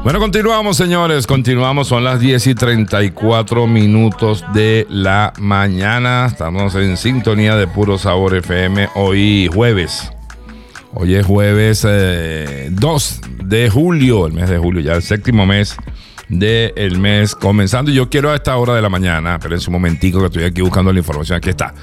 Bueno, continuamos, señores. Continuamos. Son las 10:34 de la mañana. Estamos en sintonía de Puro Sabor FM. Hoy jueves. Hoy es jueves 2 de julio. El mes de julio, ya el séptimo mes del mes comenzando. Y yo quiero a esta hora de la mañana, espérense un momentico que estoy aquí buscando la información. Aquí está.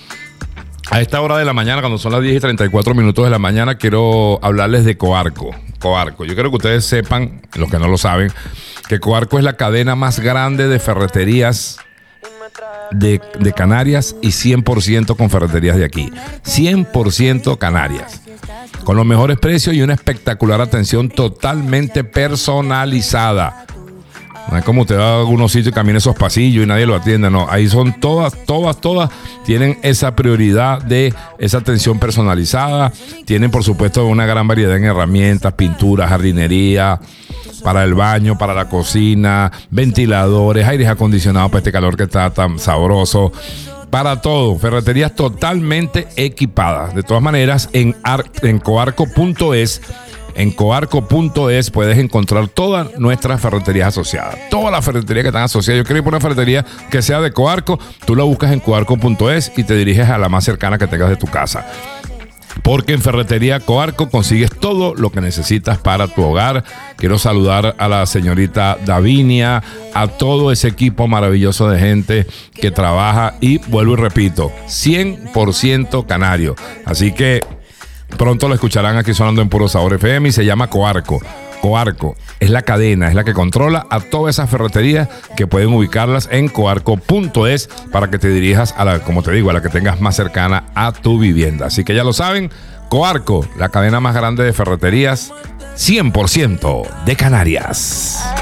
A esta hora de la mañana, cuando son las 10:34 de la mañana, quiero hablarles de Coarco. Coarco. Yo quiero que ustedes sepan, los que no lo saben, que Coarco es la cadena más grande de ferreterías de Canarias y 100% con ferreterías de aquí. 100% Canarias. Con los mejores precios y una espectacular atención totalmente personalizada. No es como usted va a algunos sitios y camina esos pasillos y nadie lo atiende. No, ahí son todas tienen esa prioridad de esa atención personalizada. Tienen, por supuesto, una gran variedad en herramientas, pinturas, jardinería, para el baño, para la cocina, ventiladores, aires acondicionados para este calor que está tan sabroso. Para todo, ferreterías totalmente equipadas. De todas maneras, en coarco.es. En coarco.es puedes encontrar todas nuestras ferreterías asociadas. Todas las ferreterías que están asociadas. Yo quiero ir por una ferretería que sea de Coarco. Tú la buscas en coarco.es y te diriges a la más cercana que tengas de tu casa. Porque en Ferretería Coarco consigues todo lo que necesitas para tu hogar. Quiero saludar a la señorita Davinia, a todo ese equipo maravilloso de gente que trabaja y, vuelvo y repito, 100% canario. Así que pronto lo escucharán aquí sonando en Puro Sabor FM y se llama Coarco. Coarco es la cadena, es la que controla a todas esas ferreterías que pueden ubicarlas en coarco.es para que te dirijas a la, como te digo, a la que tengas más cercana a tu vivienda. Así que ya lo saben, Coarco, la cadena más grande de ferreterías 100% de Canarias.